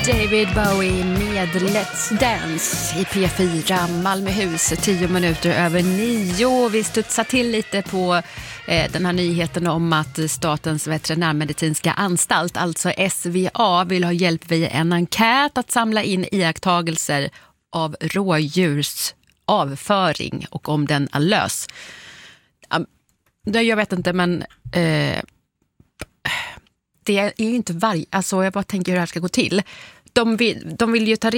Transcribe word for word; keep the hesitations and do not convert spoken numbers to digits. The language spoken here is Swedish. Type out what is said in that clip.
David Bowie med Let's Dance i P fyra Malmöhus, tio minuter över nio. Vi studsar till lite på eh, den här nyheten om att Statens veterinärmedicinska anstalt, alltså S V A, vill ha hjälp via en enkät att samla in iakttagelser av rådjurs avföring och om den är lös. Jag vet inte, men eh, det är ju inte varje... Alltså jag bara tänker hur det här ska gå till. De vill, de vill ju ta